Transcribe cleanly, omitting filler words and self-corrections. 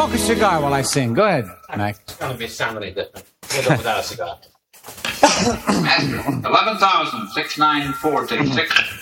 smoke a cigar while I sing. Go ahead, Mac. It's going to be somebody different. We'll go without a cigar. 11,694.